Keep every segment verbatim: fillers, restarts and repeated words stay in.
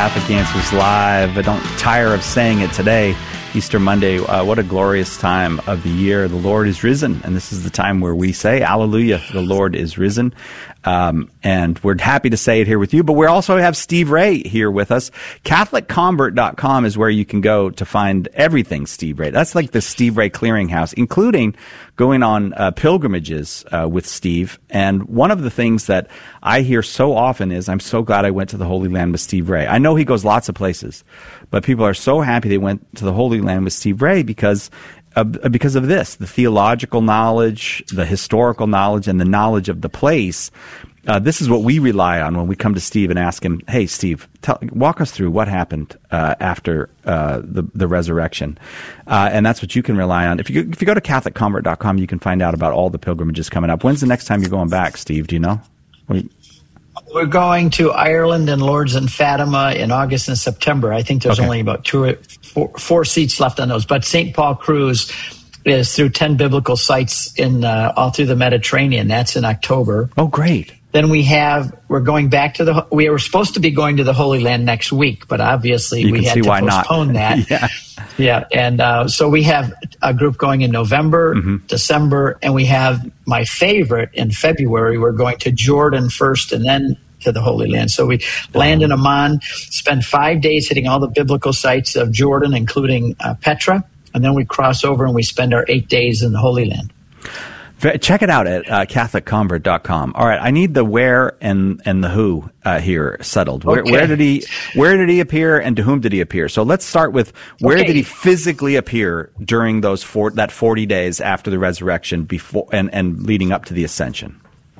Catholic Answers Live. I don't tire of saying it today, Easter Monday. Uh, what a glorious time of the year. The Lord is risen, and this is the time where we say, Alleluia, the Lord is risen. Um, and we're happy to say it here with you, but we also have Steve Ray here with us. Catholic Convert dot com is where you can go to find everything Steve Ray. That's like the Steve Ray clearinghouse, including going on uh, pilgrimages uh, with Steve. And one of the things that I hear so often is, I'm so glad I went to the Holy Land with Steve Ray. I know he goes lots of places, but people are so happy they went to the Holy Land with Steve Ray because Uh, because of this, the theological knowledge, the historical knowledge, and the knowledge of the place. Uh, this is what we rely on when we come to Steve and ask him, hey, Steve, tell, walk us through what happened uh, after uh, the, the resurrection. Uh, and that's what you can rely on. If you, if you go to Catholic Convert dot com, you can find out about all the pilgrimages coming up. When's the next time you're going back, Steve? Do you know? You- We're going to Ireland and Lourdes and Fatima in August and September. I think there's okay. only about two or four, four seats left on those. But Saint Paul Cruise is through ten biblical sites in uh, all through the Mediterranean. That's in October. Oh, great. Then we have, we're going back to the, we were supposed to be going to the Holy Land next week, but obviously you we had to postpone not. that. yeah. Yeah. And uh, so we have a group going in November, mm-hmm. December, and we have my favorite in February. We're going to Jordan first and then to the Holy Land. So we land in Amman, spend five days hitting all the biblical sites of Jordan, including uh, Petra, and then we cross over and we spend our eight days in the Holy Land. Check it out at uh, Catholic Convert dot com. All right, I need the where and and the who uh, here settled. Where, okay. where did he where did he appear, and to whom did he appear? So let's start with where okay. did he physically appear during those four, that forty days after the resurrection, before and, and leading up to the ascension.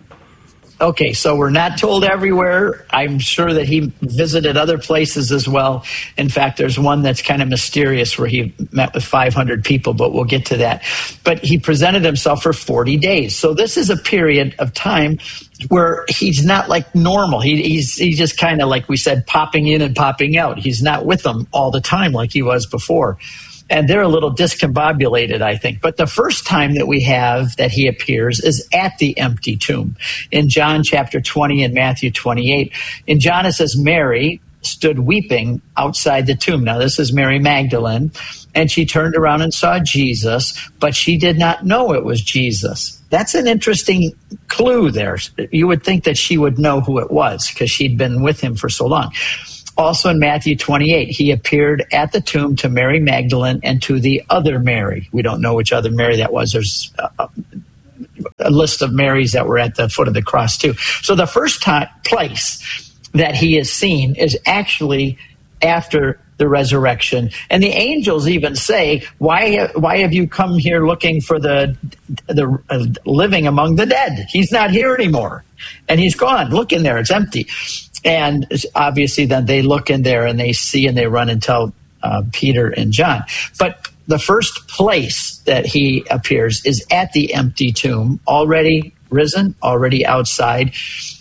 Okay, so we're not told everywhere. I'm sure that he visited other places as well. In fact, there's one that's kind of mysterious where he met with five hundred people, but we'll get to that. But he presented himself for forty days. So this is a period of time where he's not like normal. He, he's, he's just kind of, like we said, popping in and popping out. He's not with them all the time like he was before. And they're a little discombobulated, I think. But the first time that we have that he appears is at the empty tomb. In John chapter twenty and Matthew twenty-eight. In John it says Mary stood weeping outside the tomb. Now this is Mary Magdalene. And she turned around and saw Jesus, but she did not know it was Jesus. That's an interesting clue there. You would think that she would know who it was because she'd been with him for so long. Also in Matthew twenty-eight, he appeared at the tomb to Mary Magdalene and to the other Mary. We don't know which other Mary that was. There's a, a list of Marys that were at the foot of the cross too. So the first time, place that he is seen is actually after the resurrection. And the angels even say, why, why have you come here looking for the, the uh, living among the dead? He's not here anymore. And he's gone. Look in there. It's empty. And obviously then they look in there and they see and they run and tell uh, Peter and John. But the first place that he appears is at the empty tomb, already risen, already outside.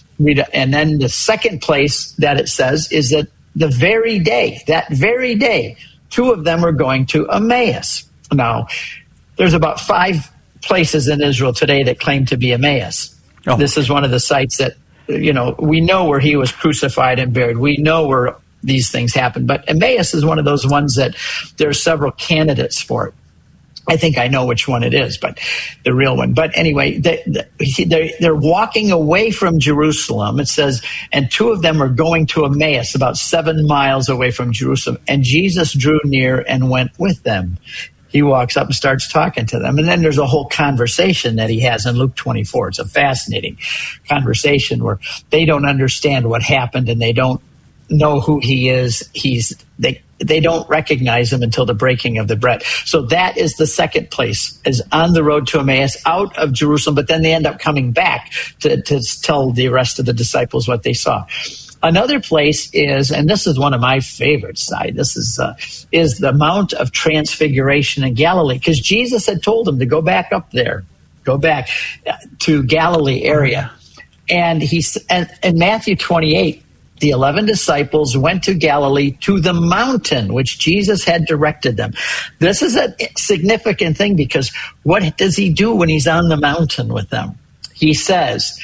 And then the second place that it says is that the very day, that very day, two of them are going to Emmaus. Now, there's about five places in Israel today that claim to be Emmaus. Oh. This is one of the sites that, you know, we know where he was crucified and buried. We know where these things happened. But Emmaus is one of those ones that there are several candidates for it. I think I know which one it is, but the real one. But anyway, they, they're, they're walking away from Jerusalem. It says, and two of them are going to Emmaus, about seven miles away from Jerusalem. And Jesus drew near and went with them. He walks up and starts talking to them. And then there's a whole conversation that he has in Luke twenty-four. It's a fascinating conversation where they don't understand what happened and they don't know who he is. He's they they don't recognize him until the breaking of the bread. So that is the second place, is on the road to Emmaus, out of Jerusalem, but then they end up coming back to, to tell the rest of the disciples what they saw. Another place is, and this is one of my favorites, side. This is uh, is the Mount of Transfiguration in Galilee, because Jesus had told them to go back up there, go back to Galilee area, and he and in Matthew twenty-eight, the eleven disciples went to Galilee to the mountain which Jesus had directed them. This is a significant thing because what does he do when he's on the mountain with them? He says,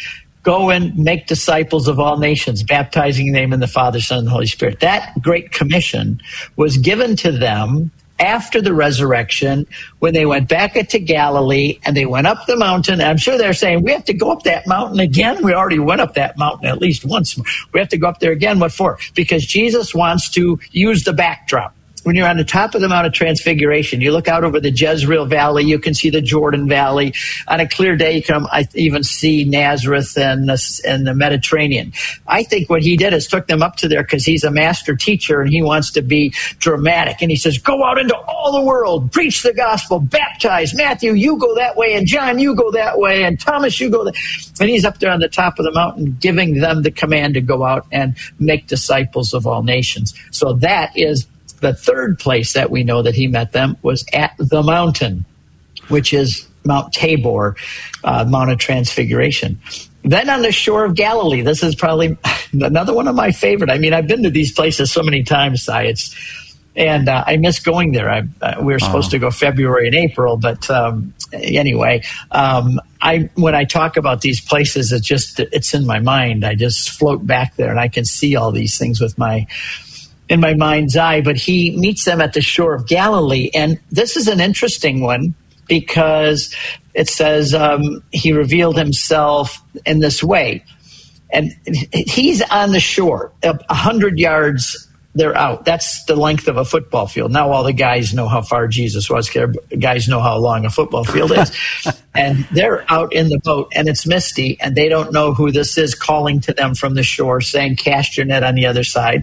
go and make disciples of all nations, baptizing them in the Father, Son, and the Holy Spirit. That great commission was given to them after the resurrection, when they went back to Galilee and they went up the mountain. I'm sure they're saying, we have to go up that mountain again. We already went up that mountain at least once. We have to go up there again. What for? Because Jesus wants to use the backdrop. When you're on the top of the Mount of Transfiguration, you look out over the Jezreel Valley, you can see the Jordan Valley. On a clear day, you can even see Nazareth and the, and the Mediterranean. I think what he did is took them up to there because he's a master teacher and he wants to be dramatic. And he says, go out into all the world, preach the gospel, baptize. Matthew, you go that way, and John, you go that way, and Thomas, you go that. And he's up there on the top of the mountain giving them the command to go out and make disciples of all nations. So that is the third place that we know that he met them, was at the mountain, which is Mount Tabor, uh, Mount of Transfiguration. Then on the shore of Galilee, this is probably another one of my favorite. I mean, I've been to these places so many times, Si. It's, and uh, I miss going there. I, uh, we were supposed oh. to go February and April, but um, anyway, um, I when I talk about these places, it just it's in my mind. I just float back there, and I can see all these things with my in my mind's eye. But he meets them at the shore of Galilee, and this is an interesting one because it says um, he revealed himself in this way, and he's on the shore, a hundred yards. They're out. That's the length of a football field. Now all the guys know how far Jesus was. Guys know how long a football field is. And they're out in the boat, and it's misty, and they don't know who this is calling to them from the shore, saying, cast your net on the other side.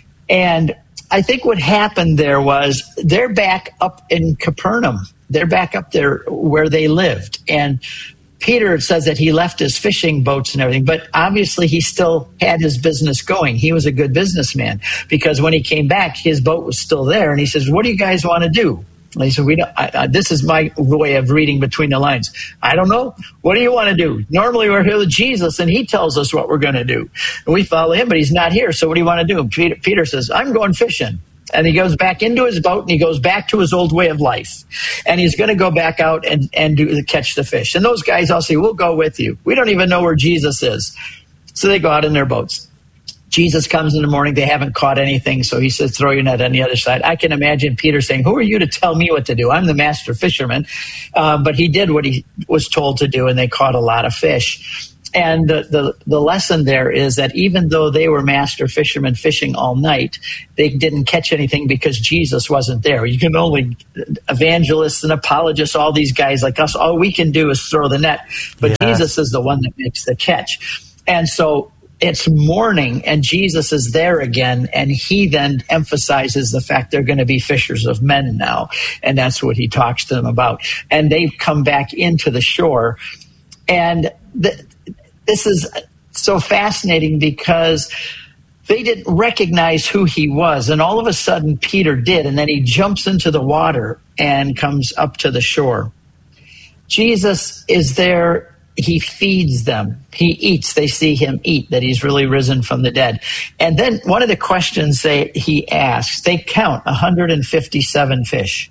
And I think what happened there was they're back up in Capernaum. They're back up there where they lived. And Peter says that he left his fishing boats and everything, but obviously he still had his business going. He was a good businessman because when he came back, his boat was still there. And he says, what do you guys want to do? And he said, "We don't, I, I, this is my way of reading between the lines. I don't know. What do you want to do? Normally we're here with Jesus and he tells us what we're going to do. And we follow him, but he's not here. So what do you want to do?" And Peter, Peter says, "I'm going fishing." And he goes back into his boat and he goes back to his old way of life. And he's going to go back out and, and do, catch the fish. And those guys all say, "We'll go with you. We don't even know where Jesus is." So they go out in their boats. Jesus comes in the morning. They haven't caught anything. So he says, "Throw your net on the other side." I can imagine Peter saying, "Who are you to tell me what to do? I'm the master fisherman." Uh, but he did what he was told to do, and they caught a lot of fish. And the, the, the lesson there is that even though they were master fishermen fishing all night, they didn't catch anything because Jesus wasn't there. You can only, evangelists and apologists, all these guys like us, all we can do is throw the net. But yes. Jesus is the one that makes the catch. And so it's morning and Jesus is there again. And he then emphasizes the fact they're going to be fishers of men now. And that's what he talks to them about. And they come back into the shore. And the, this is so fascinating because they didn't recognize who he was. And all of a sudden, Peter did. And then he jumps into the water and comes up to the shore. Jesus is there. He feeds them. He eats. They see him eat, that he's really risen from the dead. And then one of the questions they, he asks, they count one hundred fifty-seven fish.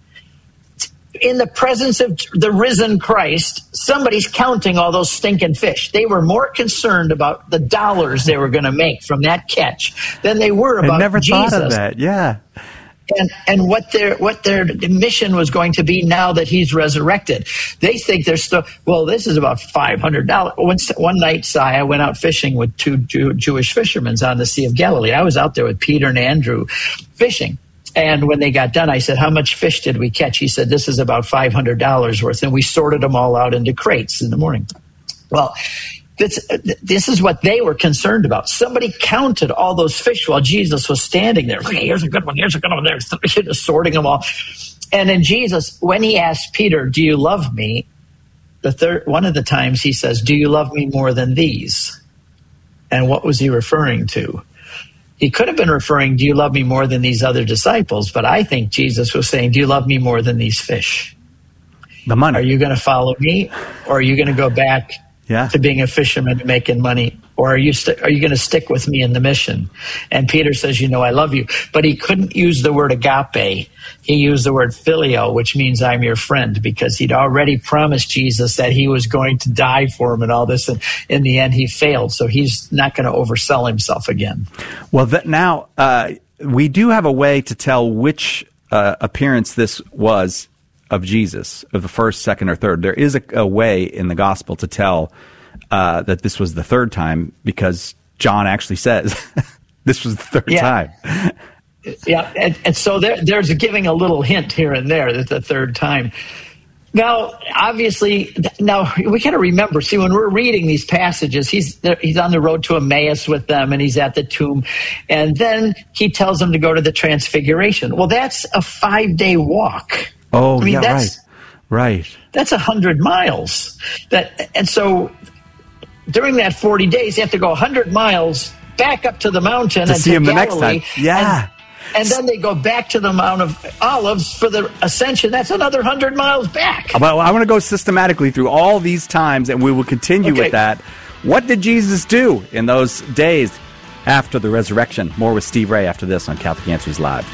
In the presence of the risen Christ, somebody's counting all those stinking fish. They were more concerned about the dollars they were going to make from that catch than they were about I never Jesus. thought of that. Yeah. And and what their what their mission was going to be now that he's resurrected. They think they're still, well, this is about five hundred dollars. One, one night, Si, I went out fishing with two Jew, Jewish fishermen on the Sea of Galilee. I was out there with Peter and Andrew fishing. And when they got done, I said, "How much fish did we catch?" He said, "This is about five hundred dollars worth." And we sorted them all out into crates in the morning. Well, this, this is what they were concerned about. Somebody counted all those fish while Jesus was standing there. "Okay, here's a good one. Here's a good one." They're just sorting them all. And then Jesus, when he asked Peter, "Do you love me?" The third, one of the times he says, "Do you love me more than these?" And what was he referring to? He could have been referring, "Do you love me more than these other disciples?" But I think Jesus was saying, "Do you love me more than these fish?" The money. Are you going to follow me, or are you going to go back yeah. to being a fisherman and making money Or are you st- are you going to stick with me in the mission? And Peter says, you know, I love you. But he couldn't use the word agape. He used the word phileo, which means I'm your friend, because he'd already promised Jesus that he was going to die for him and all this. And in the end, he failed. So he's not going to oversell himself again. Well, that now uh, we do have a way to tell which uh, appearance this was of Jesus, of the first, second, or third. There is a, a way in the gospel to tell Uh, that this was the third time, because John actually says this was the third yeah. time. yeah, and, and so there, there's a, giving a little hint here and there that the third time. Now, obviously, now we got to remember, see, when we're reading these passages, he's he's on the road to Emmaus with them, and he's at the tomb, and then he tells them to go to the Transfiguration. Well, that's a five-day walk. Oh, I mean, yeah, that's, right, right. That's a hundred miles. That and so. During that forty days, you have to go one hundred miles back up to the mountain to and see to him Galilee, the next time. Yeah. And, and then they go back to the Mount of Olives for the ascension. That's another one hundred miles back. Well, I want to go systematically through all these times, and we will continue okay. with that. What did Jesus do in those days after the resurrection? More with Steve Ray after this on Catholic Answers Live.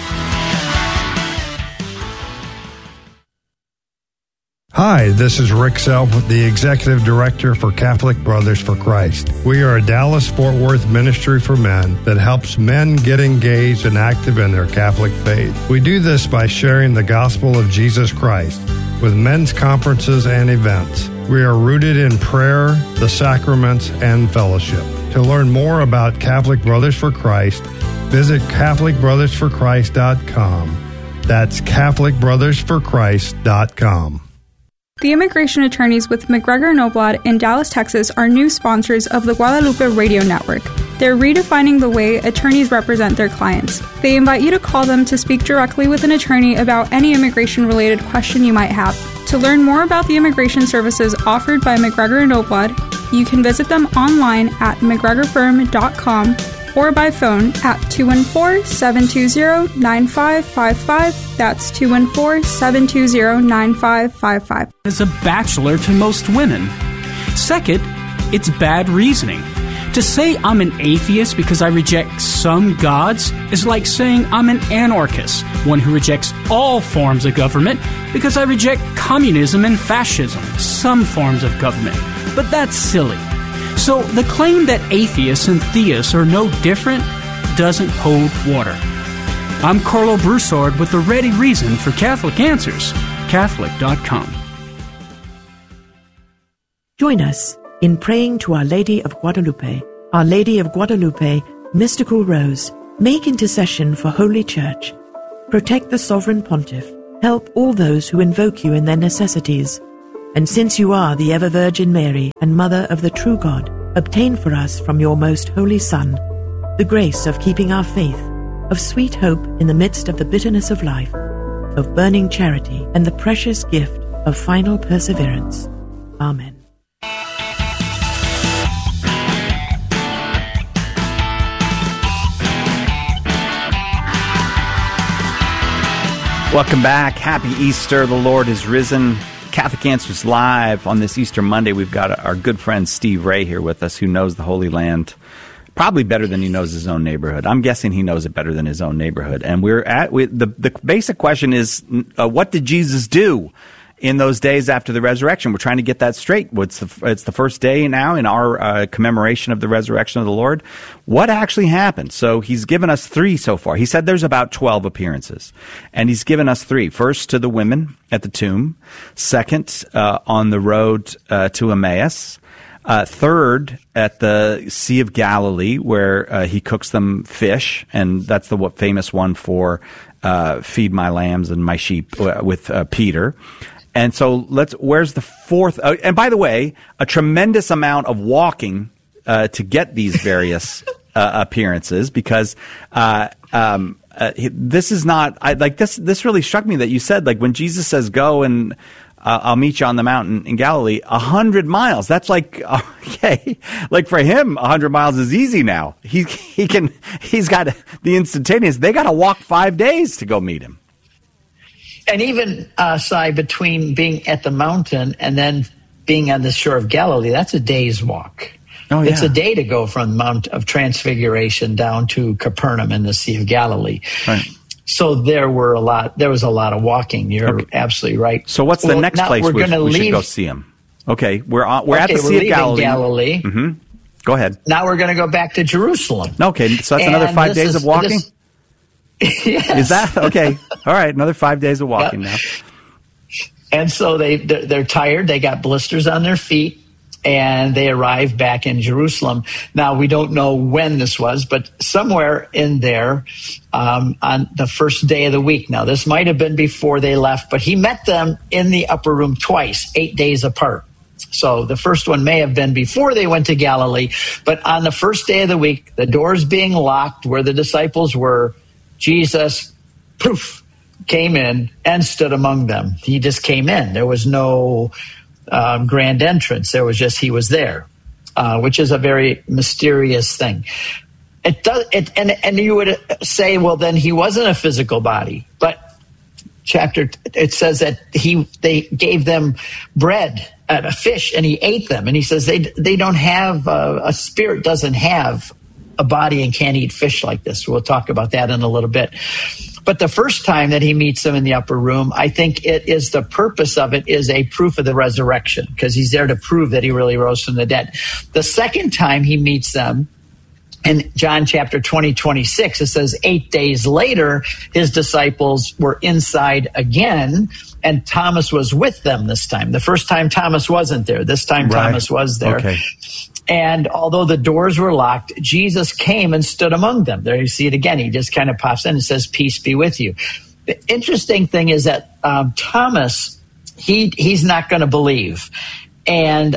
Hi, this is Rick Self, the Executive Director for Catholic Brothers for Christ. We are a Dallas-Fort Worth ministry for men that helps men get engaged and active in their Catholic faith. We do this by sharing the gospel of Jesus Christ with men's conferences and events. We are rooted in prayer, the sacraments, and fellowship. To learn more about Catholic Brothers for Christ, visit Catholic Brothers For Christ dot com. That's Catholic Brothers For Christ dot com. The immigration attorneys with McGregor and Oblad in Dallas, Texas are new sponsors of the Guadalupe Radio Network. They're redefining the way attorneys represent their clients. They invite you to call them to speak directly with an attorney about any immigration-related question you might have. To learn more about the immigration services offered by McGregor and Oblad, you can visit them online at mcgregor firm dot com or by phone at two one four, seven two zero, nine five five five. That's two one four, seven two zero, nine five five five. As a bachelor to most women. Second, it's bad reasoning. To say I'm an atheist because I reject some gods is like saying I'm an anarchist, one who rejects all forms of government because I reject communism and fascism, some forms of government. But that's silly. So the claim that atheists and theists are no different doesn't hold water. I'm Carlo Broussard with the ready reason for Catholic Answers, Catholic dot com. Join us in praying to Our Lady of Guadalupe. Our Lady of Guadalupe, Mystical Rose, make intercession for Holy Church. Protect the Sovereign Pontiff. Help all those who invoke you in their necessities. And since you are the ever-Virgin Mary and Mother of the true God, obtain for us from your most holy Son the grace of keeping our faith, of sweet hope in the midst of the bitterness of life, of burning charity, and the precious gift of final perseverance. Amen. Welcome back. Happy Easter. The Lord is risen. Catholic Answers Live on this Easter Monday. We've got our good friend Steve Ray here with us, who knows the Holy Land probably better than he knows his own neighborhood. I'm guessing he knows it better than his own neighborhood. And we're at we, the the basic question is, uh, what did Jesus do in those days after the resurrection? We're trying to get that straight. It's the, it's the first day now in our uh, commemoration of the resurrection of the Lord. What actually happened? So he's given us three so far. He said there's about twelve appearances, and he's given us three. First, to the women at the tomb. Second, uh, on the road uh, to Emmaus. Uh, third, at the Sea of Galilee, where uh, he cooks them fish, and that's the what, famous one for uh, feed my lambs and my sheep uh, with uh, Peter. And so let's, where's the fourth? Uh, and by the way, a tremendous amount of walking uh, to get these various uh, appearances, because uh, um, uh, this is not, I, like this, this really struck me that you said, like, when Jesus says, go and uh, I'll meet you on the mountain in Galilee, a hundred miles. That's like, okay, like for him, a hundred miles is easy now. He, he can, he's got the instantaneous. They got to walk five days to go meet him. And even, uh, Si, between being at the mountain and then being on the shore of Galilee, that's a day's walk. Oh, yeah. It's a day to go from Mount of Transfiguration down to Capernaum in the Sea of Galilee. Right. So there were a lot. There was a lot of walking. You're Okay. absolutely right. So what's the Well, next now place we're we, gonna we should leave, go see him? Okay, we're on, we're okay, at the we're Sea of leaving Galilee. Galilee. Mm-hmm. Go ahead. Now we're going to go back to Jerusalem. Okay, so that's another And five this days is- of walking? this- yes. Is that? Okay. All right, another five days of walking Yep. now. And so they they're, they're tired. They got blisters on their feet, and they arrive back in Jerusalem. Now we don't know when this was, but somewhere in there um, on the first day of the week. Now this might have been before they left, but he met them in the upper room twice, eight days apart. So the first one may have been before they went to Galilee, but on the first day of the week, the doors being locked where the disciples were, Jesus, poof, came in and stood among them. He just came in. There was no um, grand entrance. There was just he was there, uh, which is a very mysterious thing. It does, it, and and you would say, well, then he wasn't a physical body, but chapter it says that he they gave them bread, uh, a fish, and he ate them. And he says they they don't have uh, a spirit doesn't have a body and can't eat fish like this. We'll talk about that in a little bit. But the first time that he meets them in the upper room, I think it is the purpose of it is a proof of the resurrection, because he's there to prove that he really rose from the dead. The second time he meets them, in John chapter twenty, twenty-six, it says eight days later, his disciples were inside again, and Thomas was with them this time. The first time Thomas wasn't there. This time Right. Thomas was there. Okay. And although the doors were locked, Jesus came and stood among them. There you see it again. He just kind of pops in and says, peace be with you. The interesting thing is that um, Thomas, he he's not going to believe. And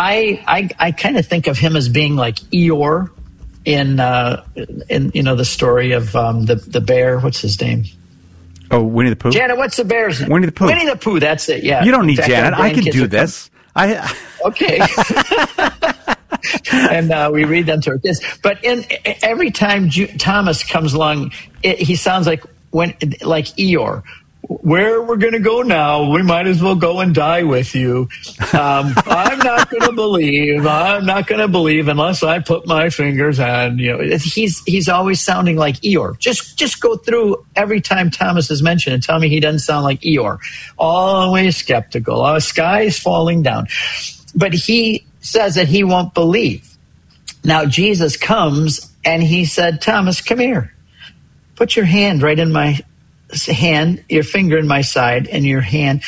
I I, I kind of think of him as being like Eeyore in, uh, in you know, the story of um, the, the bear. What's his name? Oh, Winnie the Pooh? Janet, what's the bear's name? Winnie the Pooh. Winnie the Pooh, that's it, yeah. You don't need In fact, Janet. our I can grandkids do are this. I Okay. And uh, we read them to our kids. But in every time Ju- Thomas comes along, it, he sounds like when like Eeyore. Where we're going to go now, we might as well go and die with you. Um, I'm not going to believe. I'm not going to believe unless I put my fingers on. You know, he's he's always sounding like Eeyore. Just just go through every time Thomas is mentioned and tell me he doesn't sound like Eeyore. Always skeptical. Oh, sky is falling down. But he says that he won't believe. Now Jesus comes and he said, Thomas, come here. Put your hand right in my hand, your finger in my side, and your hand.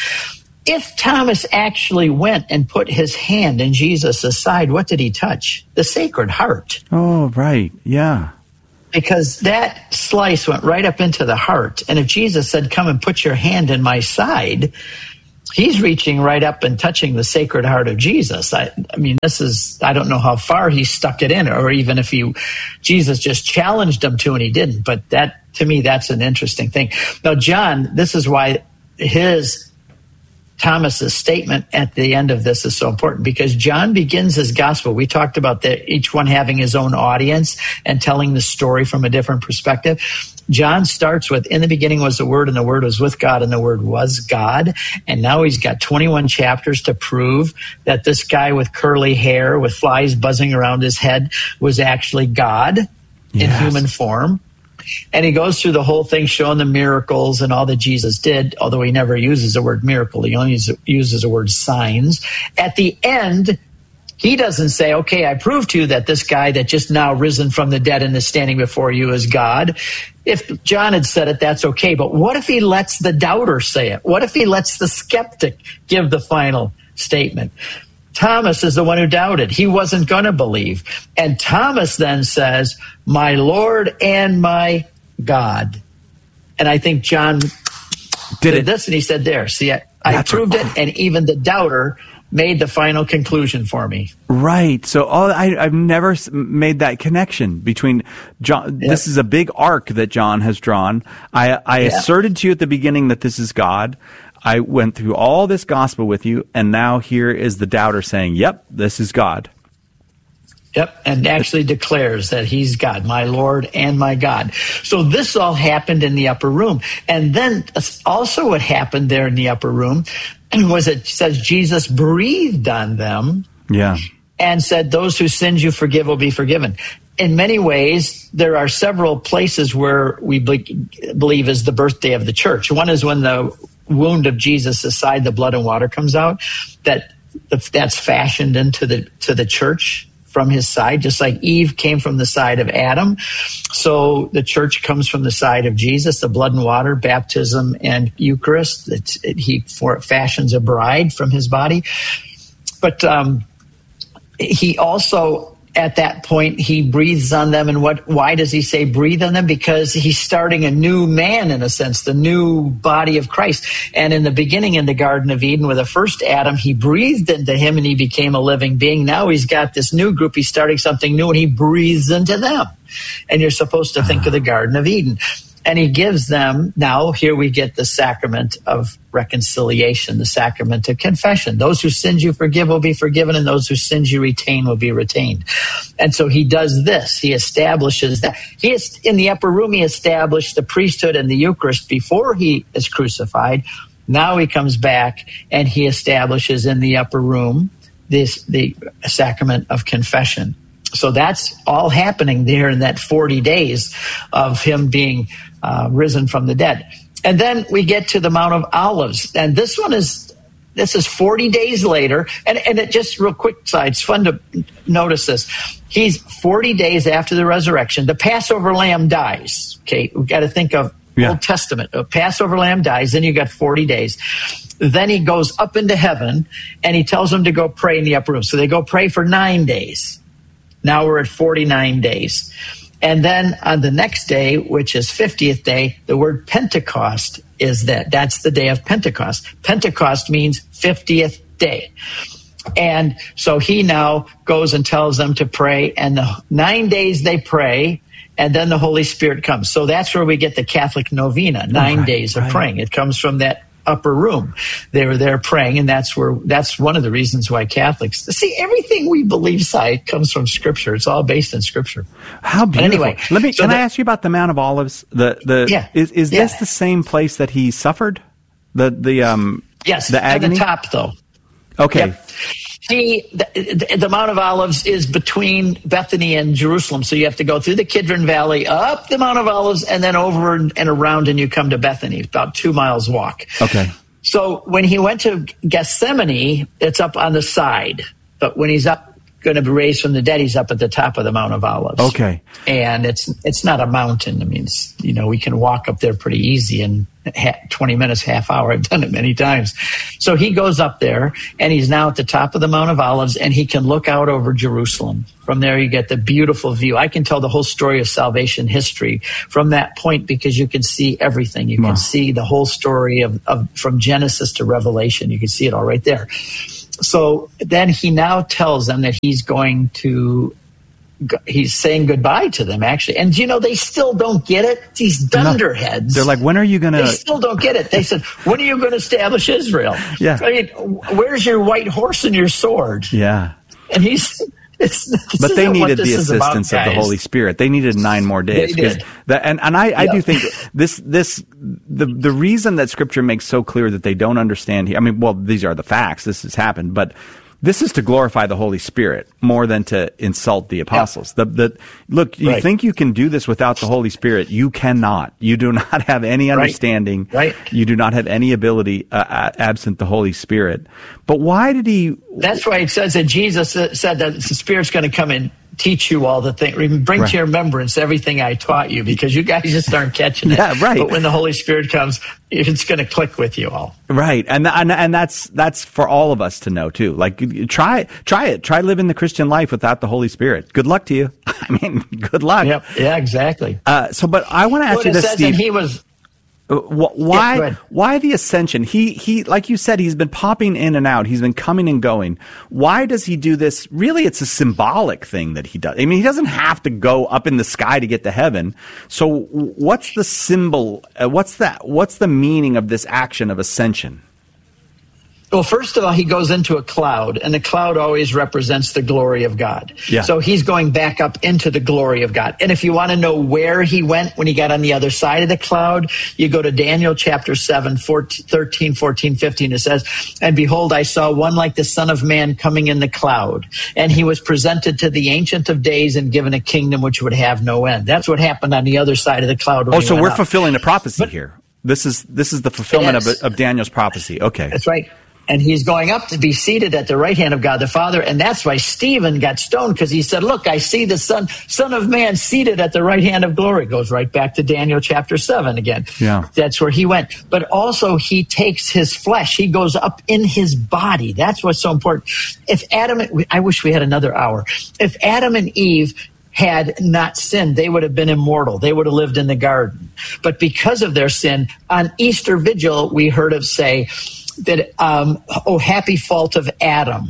If Thomas actually went and put his hand in Jesus' side, what did he touch? The Sacred Heart. Oh, right. Yeah. Because that slice went right up into the heart. And if Jesus said, come and put your hand in my side, he's reaching right up and touching the Sacred Heart of Jesus. I, I mean, this is, I don't know how far he stuck it in, or even if he, Jesus just challenged him to and he didn't. But that, to me, that's an interesting thing. Now, John, this is why his, Thomas's statement at the end of this is so important, because John begins his gospel. We talked about that, each one having his own audience and telling the story from a different perspective. John starts with, in the beginning was the Word, and the Word was with God, and the Word was God. And now he's got twenty-one chapters to prove that this guy with curly hair, with flies buzzing around his head, was actually God in Yes. human form. And he goes through the whole thing showing the miracles and all that Jesus did, although he never uses the word miracle. He only uses the word signs. At the end, he doesn't say, okay, I proved to you that this guy that just now risen from the dead and is standing before you is God. If John had said it, that's okay. But what if he lets the doubter say it? What if he lets the skeptic give the final statement? Thomas is the one who doubted. He wasn't going to believe. And Thomas then says, my Lord and my God. And I think John Did did it? this, and he said, there, see, I, I That's proved right. it, and even the doubter made the final conclusion for me. Right. So all, I, I've never s- made that connection between John. Yep. This is a big arc that John has drawn. I, I Yeah. asserted to you at the beginning that this is God. I went through all this gospel with you, and now here is the doubter saying, yep, this is God. Yep, and actually declares that he's God, my Lord and my God. So this all happened in the upper room. And then also what happened there in the upper room was it says Jesus breathed on them, Yeah. and said, those whose sins you forgive will be forgiven. In many ways, there are several places where we be- believe is the birthday of the church. One is when the wound of Jesus' side, the blood and water comes out, that that's fashioned into the to the church from his side, just like Eve came from the side of Adam. So the church comes from the side of Jesus, the blood and water, baptism, and Eucharist. It's, it, he for, fashions a bride from his body. But um, he also, at that point, he breathes on them. And what? Why does he say breathe on them? Because he's starting a new man, in a sense, the new body of Christ. And in the beginning, in the Garden of Eden, with the first Adam, he breathed into him and he became a living being. Now he's got this new group. He's starting something new and he breathes into them. And you're supposed to think of the Garden of Eden. And he gives them, now here we get the sacrament of reconciliation, the sacrament of confession. Those whose sins you forgive will be forgiven, and those whose sins you retain will be retained. And so he does this. He establishes that. He is in the upper room, he established the priesthood and the Eucharist before he is crucified. Now he comes back and he establishes in the upper room this the sacrament of confession. So that's all happening there in that forty days of him being uh, risen from the dead. And then we get to the Mount of Olives. And this one is, this is forty days later. And, and it just real quick side, it's fun to notice this. He's forty days after the resurrection. The Passover lamb dies. Okay, we've got to think of yeah. Old Testament. A Passover lamb dies, then you got forty days. Then he goes up into heaven and he tells them to go pray in the upper room. So they go pray for nine days. Now we're at forty-nine days. And then on the next day, which is fiftieth day, the word Pentecost is that. That's the day of Pentecost. Pentecost means fiftieth day. And so he now goes and tells them to pray. And the nine days they pray, and then the Holy Spirit comes. So that's where we get the Catholic novena, nine right, days of right. praying. It comes from that upper room. They were there praying, and that's where that's one of the reasons why Catholics see everything we believe side comes from Scripture. It's all based in Scripture. How beautiful! But anyway, let me. So can the, I ask you about the Mount of Olives? The the yeah, is is yeah. this the same place that he suffered? The the um yes, the agony? At the top though. Okay. Yep. He, the, the Mount of Olives is between Bethany and Jerusalem. So you have to go through the Kidron Valley, up the Mount of Olives, and then over and around, and you come to Bethany. It's about two miles walk. Okay. So when he went to Gethsemane, it's up on the side. But when he's up, going to be raised from the dead, he's up at the top of the Mount of Olives. Okay. And it's it's not a mountain. I mean, it's, you know, we can walk up there pretty easy in twenty minutes, half hour. I've done it many times. So he goes up there, and he's now at the top of the Mount of Olives, and he can look out over Jerusalem. From there, you get the beautiful view. I can tell the whole story of salvation history from that point because you can see everything. You wow. can see the whole story of, of from Genesis to Revelation. You can see it all right there. So then he now tells them that he's going to, he's saying goodbye to them, actually. And, you know, they still don't get it. These dunderheads. They're like, when are you going to? They still don't get it. They said, when are you going to establish Israel? Yeah. I mean, where's your white horse and your sword? Yeah. And he's, it's, but they needed the assistance about, of the Holy Spirit. They needed nine more days. They did. That, and and I, I yeah. do think this this the the reason that Scripture makes so clear that they don't understand here. I mean, well, these are the facts. This has happened, but this is to glorify the Holy Spirit more than to insult the apostles. Yeah. The the look, you right. think you can do this without the Holy Spirit? You cannot. You do not have any understanding. Right. right. You do not have any ability uh, absent the Holy Spirit. But why did he? That's why it says that Jesus said that the Spirit's going to come and teach you all the things, bring right. to your remembrance everything I taught you, because you guys just aren't catching it. Yeah, right. But when the Holy Spirit comes, it's going to click with you all. Right, and and and that's that's for all of us to know too. Like, try try it, try living the Christian life without the Holy Spirit. Good luck to you. I mean, good luck. Yep. Yeah, exactly. Uh, so, but I want to ask well, you this, says Steve. He was. Why? Yeah, why the ascension? He he, like you said, he's been popping in and out. He's been coming and going. Why does he do this? Really, it's a symbolic thing that he does. I mean, he doesn't have to go up in the sky to get to heaven. So, what's the symbol? Uh, what's that? What's the meaning of this action of ascension? Well, first of all, he goes into a cloud, and the cloud always represents the glory of God. Yeah. So he's going back up into the glory of God. And if you want to know where he went when he got on the other side of the cloud, you go to Daniel chapter seven, fourteen, thirteen, fourteen, fifteen. It says, "And behold, I saw one like the Son of Man coming in the cloud, and he was presented to the Ancient of Days and given a kingdom which would have no end." That's what happened on the other side of the cloud. Oh, so we're up. fulfilling the prophecy but, here. This is this is the fulfillment of, of Daniel's prophecy. Okay. That's right. And he's going up to be seated at the right hand of God the Father. And that's why Stephen got stoned, because he said, "Look, I see the Son, Son of Man seated at the right hand of glory." Goes right back to Daniel chapter seven again. Yeah. That's where he went. But also he takes his flesh. He goes up in his body. That's what's so important. If Adam, I wish we had another hour. If Adam and Eve had not sinned, they would have been immortal. They would have lived in the garden. But because of their sin, on Easter Vigil, we heard of say, that, um, oh, happy fault of Adam,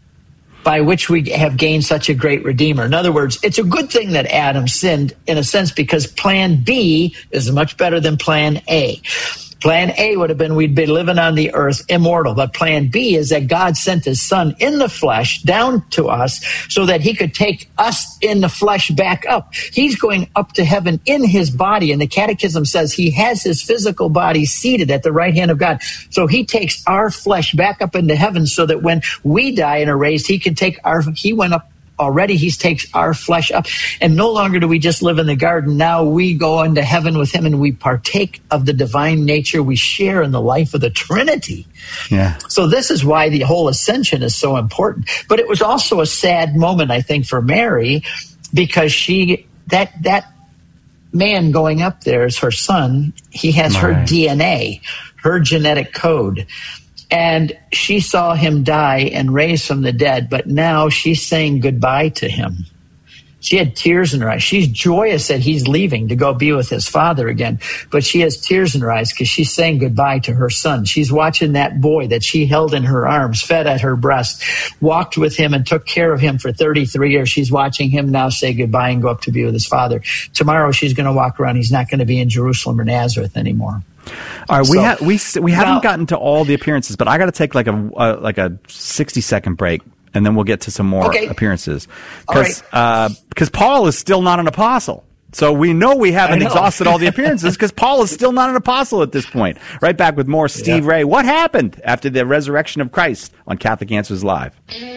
by which we have gained such a great Redeemer. In other words, it's a good thing that Adam sinned, in a sense, because plan B is much better than plan A. Plan A would have been we'd be living on the earth immortal. But plan B is that God sent his Son in the flesh down to us so that he could take us in the flesh back up. He's going up to heaven in his body. And the Catechism says he has his physical body seated at the right hand of God. So he takes our flesh back up into heaven so that when we die and are raised, he can take our, he went up already. He takes our flesh up, and no longer do we just live in the garden. Now we go into heaven with him, and we partake of the divine nature. We share in the life of the Trinity. Yeah. So this is why the whole ascension is so important. But it was also a sad moment, I think, for Mary, because she that that man going up there is her son. He has right. her D N A, her genetic code. And she saw him die and raise from the dead, but now she's saying goodbye to him. She had tears in her eyes. She's joyous that he's leaving to go be with his father again, but she has tears in her eyes because she's saying goodbye to her son. She's watching that boy that she held in her arms, fed at her breast, walked with him and took care of him for thirty-three years. She's watching him now say goodbye and go up to be with his father. Tomorrow she's going to walk around. He's not going to be in Jerusalem or Nazareth anymore. All right, we so, ha- we we haven't now, gotten to all the appearances, but I got to take like a uh, like a sixty second break, and then we'll get to some more okay. appearances. Because right. uh, Paul is still not an apostle, so we know we haven't know. exhausted all the appearances because Paul is still not an apostle at this point. Right back with more Steve yeah. Ray. What happened after the resurrection of Christ on Catholic Answers Live?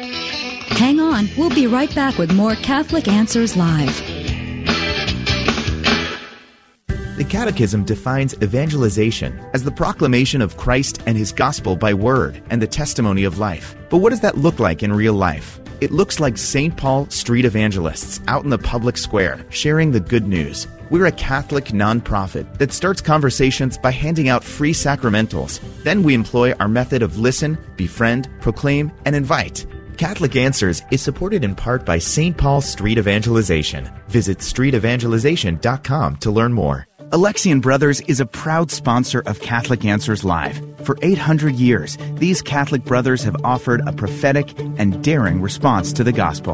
Hang on, we'll be right back with more Catholic Answers Live. The Catechism defines evangelization as the proclamation of Christ and his gospel by word and the testimony of life. But what does that look like in real life? It looks like Saint Paul street evangelists out in the public square sharing the good news. We're a Catholic nonprofit that starts conversations by handing out free sacramentals. Then we employ our method of listen, befriend, proclaim, and invite. Catholic Answers is supported in part by Saint Paul Street Evangelization. Visit street evangelization dot com to learn more. Alexian Brothers is a proud sponsor of Catholic Answers Live. For eight hundred years, these Catholic brothers have offered a prophetic and daring response to the gospel.